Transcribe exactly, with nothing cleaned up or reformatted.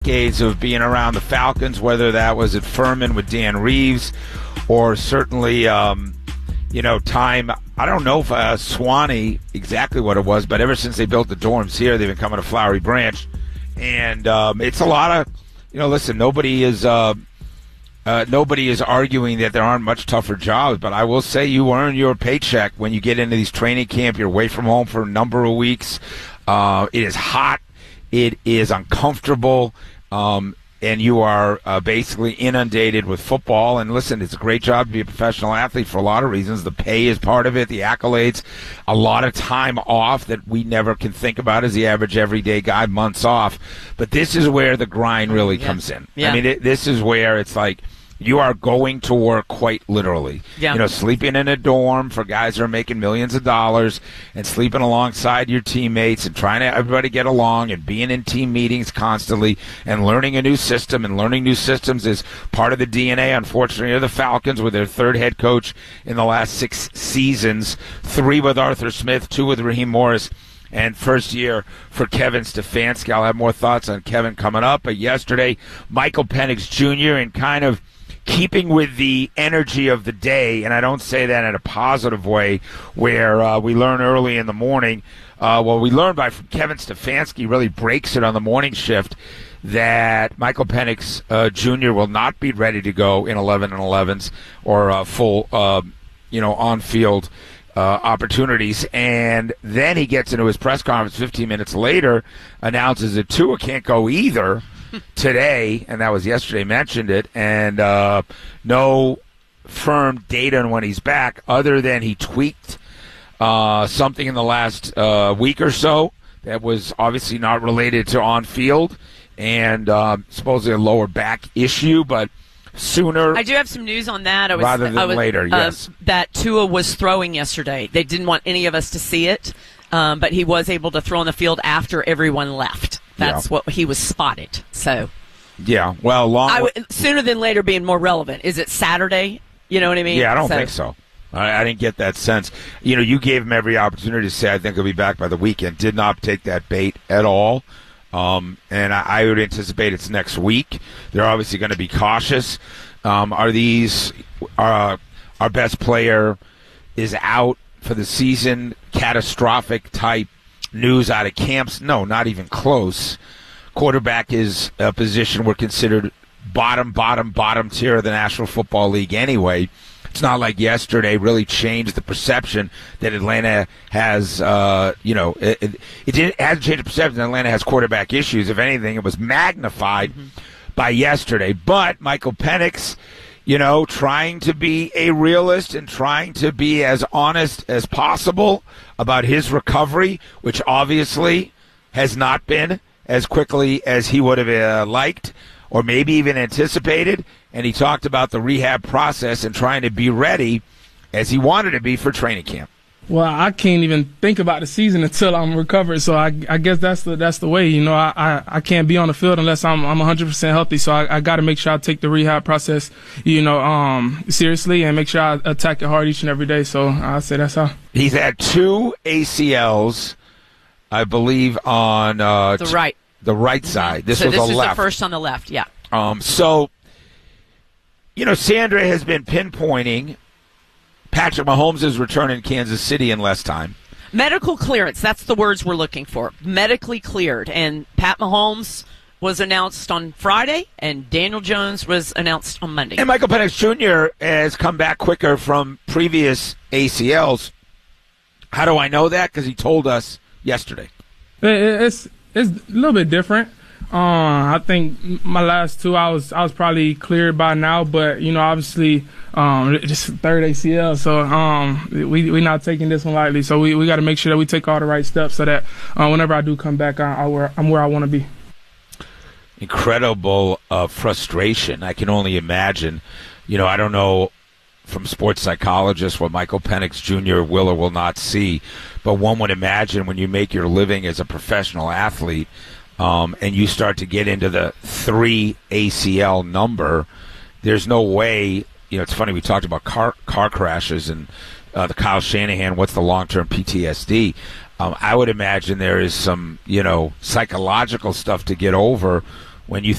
decades of being around the Falcons, whether that was at Furman with Dan Reeves or certainly, um, you know, time. I don't know if uh, Swanee, exactly what it was, but ever since they built the dorms here, they've been coming to Flowery Branch. And um, it's a lot of, you know, listen, nobody is uh, uh, nobody is arguing that there aren't much tougher jobs, but I will say you earn your paycheck when you get into these training camp. You're away from home for a number of weeks. Uh, it is hot. It is uncomfortable, um, and you are uh, basically inundated with football. And listen, it's a great job to be a professional athlete for a lot of reasons. The pay is part of it, the accolades, a lot of time off that we never can think about as the average everyday guy, months off. But this is where the grind really yeah. comes in. Yeah. I mean, it, this is where it's like, you are going to work quite literally. Yeah. You know, sleeping in a dorm for guys that are making millions of dollars and sleeping alongside your teammates and trying to everybody get along and being in team meetings constantly and learning a new system. And learning new systems is part of the D N A, unfortunately, of the Falcons with their third head coach in the last six seasons, three with Arthur Smith, two with Raheem Morris. And first year for Kevin Stefanski. I'll have more thoughts on Kevin coming up. But yesterday, Michael Penix Junior in kind of keeping with the energy of the day, and I don't say that in a positive way, where uh, we learn early in the morning. Uh, well, we learned by from Kevin Stefanski, really breaks it on the morning shift, that Michael Penix uh, Junior will not be ready to go in eleven and elevens or uh, full, uh, you know, on-field uh, opportunities. And then he gets into his press conference fifteen minutes later, announces that Tua can't go either today, and that was yesterday, mentioned it, and uh, no firm date on when he's back, other than he tweaked uh, something in the last uh, week or so that was obviously not related to on-field, and uh, supposedly a lower back issue, but sooner. I do have some news on that. I was, rather than I was, later, yes. Uh, that Tua was throwing yesterday. They didn't want any of us to see it, um, but he was able to throw on the field after everyone left. That's yeah. what he was spotted. So, yeah, well, long I w- sooner than later being more relevant. Is it Saturday? You know what I mean? Yeah, I don't so. think so. I, I didn't get that sense. You know, you gave him every opportunity to say, I think he'll be back by the weekend. Did not take that bait at all. Um, and I, I would anticipate it's next week. They're obviously going to be cautious. Um, are these uh, our best player is out for the season? Catastrophic type news out of camps? No, not even close. Quarterback is a position we're considered bottom, bottom, bottom tier of the National Football League anyway. It's not like yesterday really changed the perception that Atlanta has, uh, you know, it, it, it didn't, it hasn't changed the perception that Atlanta has quarterback issues. If anything, it was magnified mm-hmm. by yesterday. But Michael Penix, you know, trying to be a realist and trying to be as honest as possible about his recovery, which obviously has not been as quickly as he would have uh, liked or maybe even anticipated. And he talked about the rehab process and trying to be ready as he wanted to be for training camp. Well, I can't even think about the season until I'm recovered. So I, I guess that's the that's the way. You know, I, I, I can't be on the field unless I'm I'm one hundred percent healthy. So I, I got to make sure I take the rehab process, you know, um, seriously and make sure I attack it hard each and every day. So I say that's how. He's had two A C Ls, I believe, on uh, the right the right side. This so was this a was left. the first on the left. Yeah. Um. So, you know, Sandra has been pinpointing Patrick Mahomes' return in Kansas City in less time. Medical clearance, that's the words we're looking for. Medically cleared. And Pat Mahomes was announced on Friday, and Daniel Jones was announced on Monday. And Michael Penix Junior has come back quicker from previous A C Ls. How do I know that? Because he told us yesterday. It's, it's a little bit different. Uh, I think my last two, I was I was probably cleared by now, but you know, obviously, um, it's third A C L, so um, we we not taking this one lightly. So we, we got to make sure that we take all the right steps so that uh, whenever I do come back, I, I where, I'm where I want to be. Incredible uh, frustration. I can only imagine. You know, I don't know from sports psychologists what Michael Penix Junior will or will not see, but one would imagine when you make your living as a professional athlete. Um, and you start to get into the three A C L number, there's no way, you know, it's funny, we talked about car car crashes and uh, the Kyle Shanahan, what's the long-term P T S D? Um, I would imagine there is some, you know, psychological stuff to get over when you